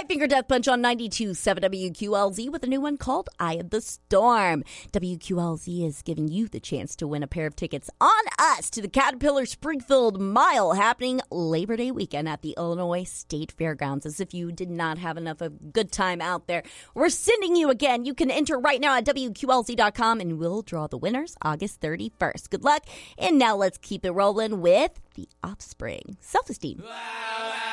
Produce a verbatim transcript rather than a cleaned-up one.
Finger Death Punch on ninety-two point seven W Q L Z with a new one called Eye of the Storm. W Q L Z is giving you the chance to win a pair of tickets on us to the Caterpillar Springfield Mile happening Labor Day weekend at the Illinois State Fairgrounds. As if you did not have enough of a good time out there, we're sending you again. You can enter right now at W Q L Z dot com and we'll draw the winners August thirty-first. Good luck. And now let's keep it rolling with The Offspring. Self-Esteem.